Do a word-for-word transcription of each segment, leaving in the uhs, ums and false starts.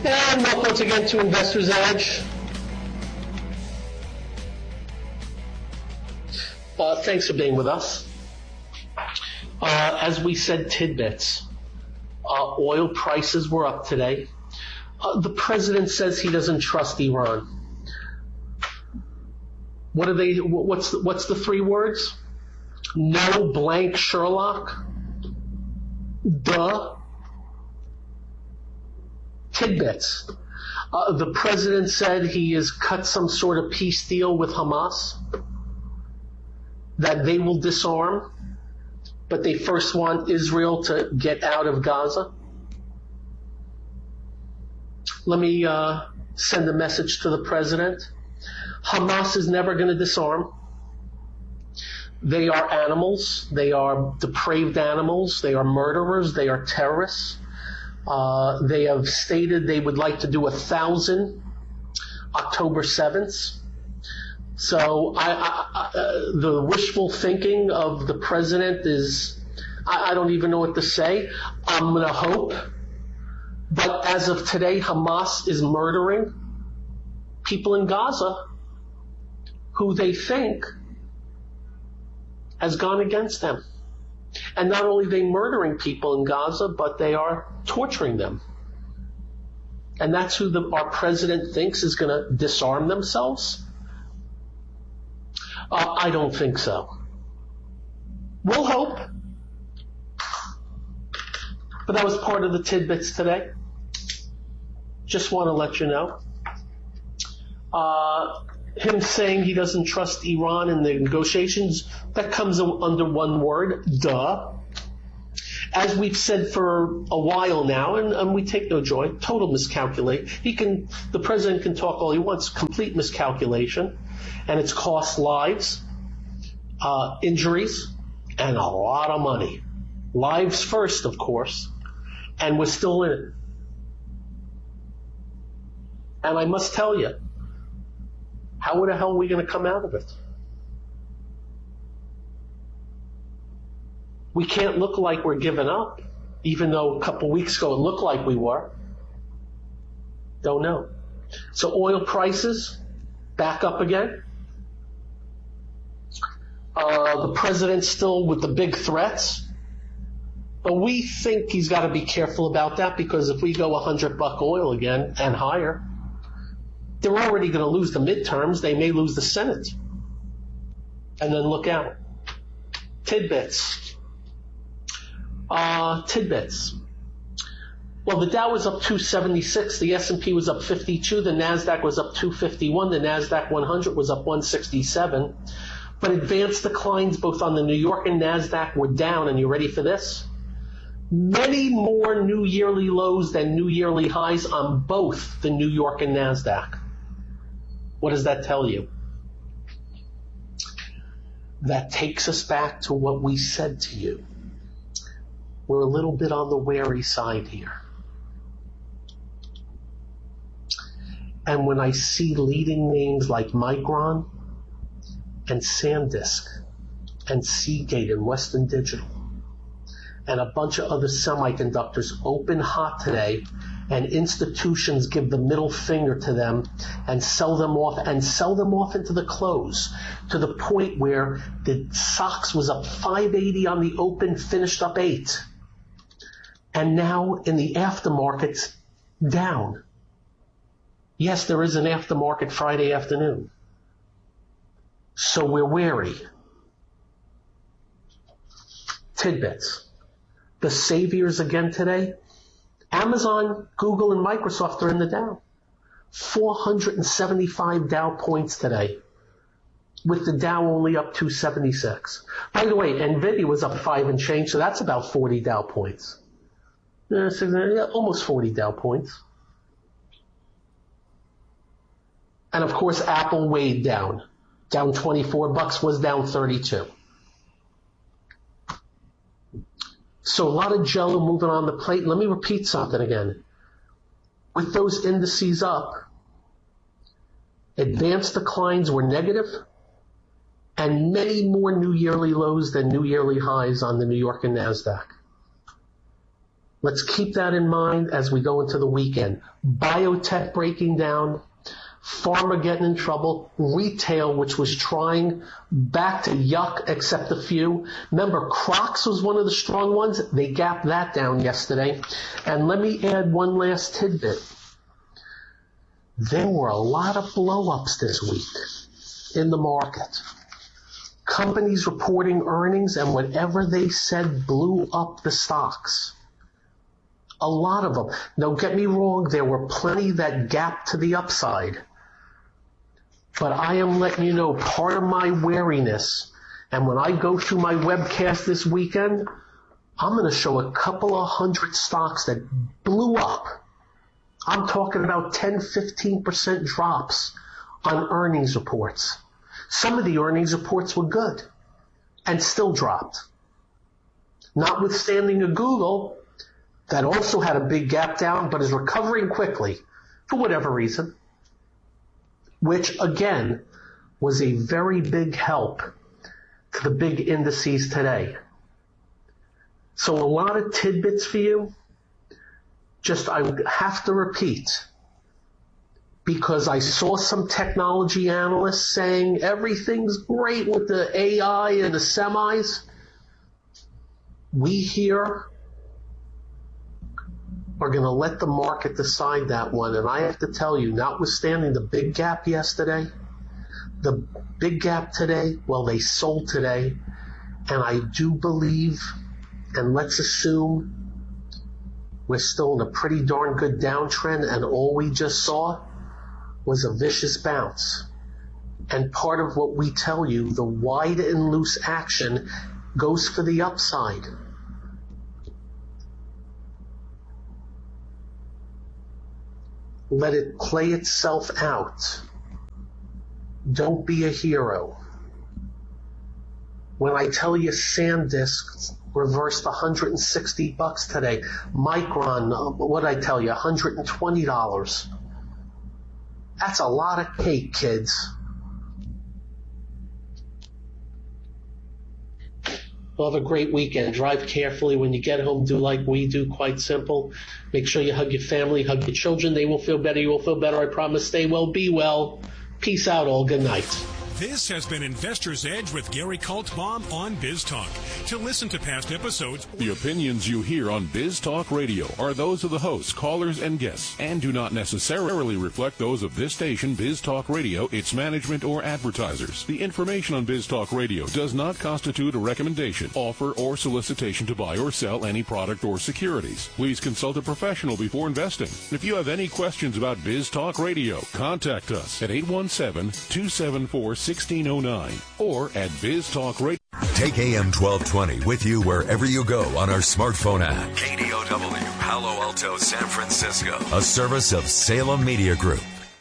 And welcome once again to Investor's Edge. Uh, thanks for being with us. Uh, as we said, tidbits. Uh, oil prices were up today. Uh, the president says he doesn't trust Iran. What are they? What's the, what's the three words? No blank Sherlock. Duh. Tidbits. Uh, the president said he has cut some sort of peace deal with Hamas, that they will disarm, but they first want Israel to get out of Gaza. Let me uh, send a message to the president. Hamas is never going to disarm. They are animals. They are depraved animals. They are murderers. They are terrorists. Uh, they have stated they would like to do a thousand October seventh. So I, I, I, the wishful thinking of the president is, I, I don't even know what to say. I'm going to hope. But as of today, Hamas is murdering people in Gaza who they think has gone against them. And not only are they murdering people in Gaza, but they are torturing them. And that's who the, our president thinks is going to disarm themselves? Uh, I don't think so. We'll hope. But that was part of the tidbits today. Just want to let you know. Uh, him saying he doesn't trust Iran in the negotiations, that comes under one word, duh. As we've said for a while now, and, and we take no joy, total miscalculate. He can, the president can talk all he wants, complete miscalculation, and it's cost lives, uh, injuries, and a lot of money. Lives first, of course, and we're still in it. And I must tell you, how the hell are we going to come out of it? We can't look like we're giving up, even though a couple weeks ago it looked like we were. Don't know. So oil prices back up again. Uh, the president's still with the big threats. But we think he's got to be careful about that, because if we go one hundred buck oil again and higher, they're already going to lose the midterms. They may lose the Senate. And then look out. Tidbits. Uh, tidbits. Well, the Dow was up two seventy-six. The S and P was up fifty-two. The NASDAQ was up two fifty-one. The NASDAQ one hundred was up one sixty-seven. But advanced declines both on the New York and NASDAQ were down. And you ready for this? Many more new yearly lows than new yearly highs on both the New York and NASDAQ. What does that tell you? That takes us back to what we said to you. We're a little bit on the wary side here. And when I see leading names like Micron and SanDisk and Seagate and Western Digital and a bunch of other semiconductors open hot today, and institutions give the middle finger to them and sell them off and sell them off into the close, to the point where the S O X was up five eighty on the open, finished up eight. And now in the aftermarket's down. Yes, there is an aftermarket Friday afternoon. So we're wary. Tidbits. The saviors again today. Amazon, Google, and Microsoft are in the Dow. four hundred seventy-five Dow points today, with the Dow only up two seventy-six. By the way, NVIDIA was up five and change, so that's about forty Dow points. Uh, so, yeah, almost forty Dow points. And of course, Apple weighed down. Down twenty-four bucks, was down thirty-two. So a lot of jello moving on the plate. Let me repeat something again. With those indices up, advanced declines were negative, and many more new yearly lows than new yearly highs on the New York and NASDAQ. Let's keep that in mind as we go into the weekend. Biotech breaking down, pharma getting in trouble, retail, which was trying back to yuck except a few. Remember, Crocs was one of the strong ones. They gapped that down yesterday. And let me add one last tidbit. There were a lot of blow-ups this week in the market. Companies reporting earnings, and whatever they said blew up the stocks. A lot of them. Don't get me wrong, there were plenty that gapped to the upside. But I am letting you know part of my wariness, and when I go through my webcast this weekend, I'm going to show a couple of hundred stocks that blew up. I'm talking about ten, fifteen percent drops on earnings reports. Some of the earnings reports were good and still dropped. Notwithstanding a Google that also had a big gap down but is recovering quickly for whatever reason, which again was a very big help to the big indices today. So a lot of tidbits for you. Just I would have to repeat, because I saw some technology analysts saying everything's great with the A I and the semis. We here are going to let the market decide that one. And I have to tell you, notwithstanding the big gap yesterday, the big gap today, well, they sold today. And I do believe, and let's assume, we're still in a pretty darn good downtrend, and all we just saw was a vicious bounce. And part of what we tell you, the wide and loose action goes for the upside. Let it play itself out. Don't be a hero. When I tell you SanDisk reversed one hundred sixty bucks today, Micron, what did I tell you, one hundred twenty dollars. That's a lot of cake, kids. Well, have a great weekend. Drive carefully. When you get home, do like we do, quite simple. Make sure you hug your family, hug your children. They will feel better. You will feel better. I promise. Stay well, be well. Peace out, all. Good night. This has been Investor's Edge with Gary Kaltbaum on Biz Talk. To listen to past episodes, the opinions you hear on Biz Talk Radio are those of the hosts, callers, and guests, and do not necessarily reflect those of this station, Biz Talk Radio, its management, or advertisers. The information on Biz Talk Radio does not constitute a recommendation, offer, or solicitation to buy or sell any product or securities. Please consult a professional before investing. If you have any questions about Biz Talk Radio, contact us at eight one seven, two seven four, sixteen oh nine or at Biz Talk Radio. Take A M twelve twenty with you wherever you go on our smartphone app. K D O W, Palo Alto, San Francisco. A service of Salem Media Group.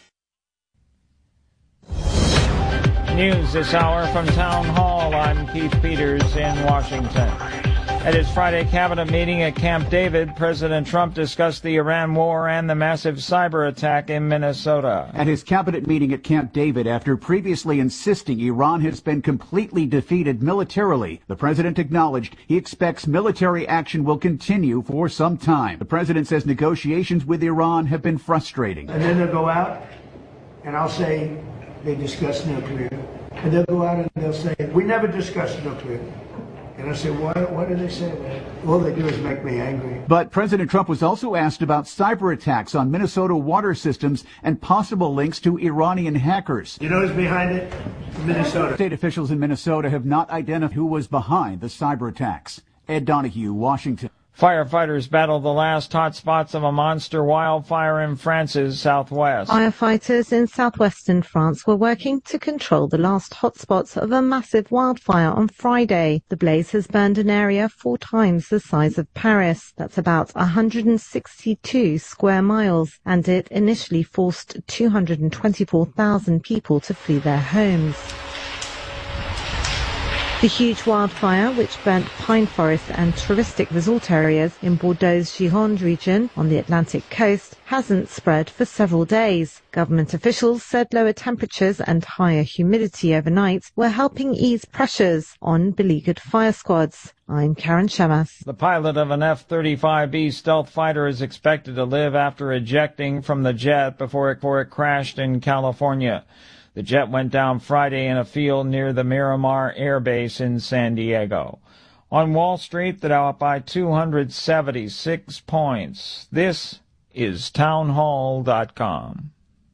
News this hour from Town Hall. I'm Keith Peters in Washington. At his Friday cabinet meeting at Camp David, President Trump discussed the Iran war and the massive cyber attack in Minnesota. At his cabinet meeting at Camp David, after previously insisting Iran has been completely defeated militarily, the president acknowledged he expects military action will continue for some time. The president says negotiations with Iran have been frustrating. And then they'll go out, and I'll say they discussed nuclear. And they'll go out and they'll say, we never discussed nuclear. And I say, why, why do they say that? All they do is make me angry. But President Trump was also asked about cyber attacks on Minnesota water systems and possible links to Iranian hackers. You know who's behind it? Minnesota. State officials in Minnesota have not identified who was behind the cyber attacks. Ed Donahue, Washington. Firefighters battle the last hot spots of a monster wildfire in France's southwest. Firefighters in southwestern France were working to control the last hotspots of a massive wildfire on Friday. The blaze has burned an area four times the size of Paris. That's about one hundred sixty-two square miles, and it initially forced two hundred twenty-four thousand people to flee their homes. The huge wildfire, which burnt pine forests and touristic resort areas in Bordeaux's Gironde region on the Atlantic coast, hasn't spread for several days. Government officials said lower temperatures and higher humidity overnight were helping ease pressures on beleaguered fire squads. I'm Karen Shemas. The pilot of an F thirty-five B stealth fighter is expected to live after ejecting from the jet before it, before it crashed in California. The jet went down Friday in a field near the Miramar Air Base in San Diego. On Wall Street, the Dow up by two hundred seventy-six points. This is townhall dot com.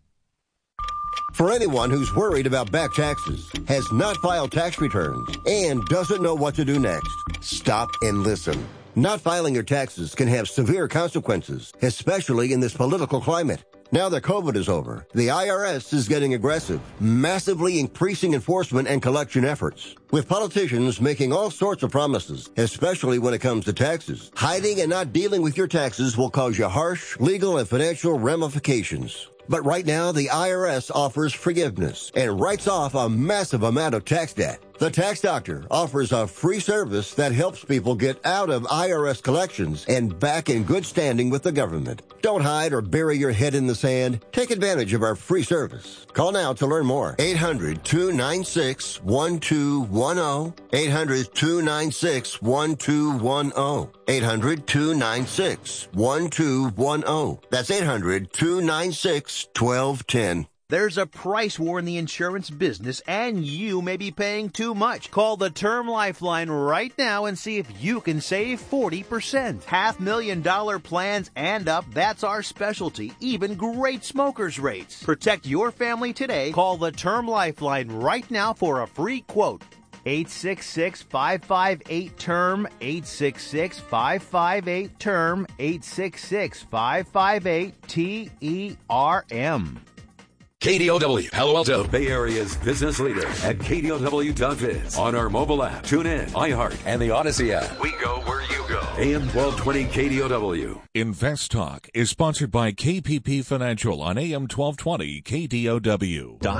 For anyone who's worried about back taxes, has not filed tax returns, and doesn't know what to do next, stop and listen. Not filing your taxes can have severe consequences, especially in this political climate. Now that COVID is over, the I R S is getting aggressive, massively increasing enforcement and collection efforts. With politicians making all sorts of promises, especially when it comes to taxes, hiding and not dealing with your taxes will cause you harsh legal and financial ramifications. But right now, the I R S offers forgiveness and writes off a massive amount of tax debt. The Tax Doctor offers a free service that helps people get out of I R S collections and back in good standing with the government. Don't hide or bury your head in the sand. Take advantage of our free service. Call now to learn more. eight hundred, two nine six, one two one zero. eight hundred, two nine six, one two one zero. eight hundred, two nine six, one two one zero. That's eight hundred, two nine six, one two one zero. There's a price war in the insurance business, and you may be paying too much. Call the Term Lifeline right now and see if you can save forty percent. Half million dollar plans and up, that's our specialty. Even great smokers rates. Protect your family today. Call the Term Lifeline right now for a free quote. eight six six, five five eight, T E R M, eight six six, five five eight, T E R M, eight six six, five five eight, T E R M. K D O W, Palo Alto, Bay Area's business leader at K D O W dot biz. On our mobile app, tune in, iHeart, and the Odyssey app. We go where you go. A M twelve twenty K D O W. Invest Talk is sponsored by K P P Financial on A M twelve twenty K D O W.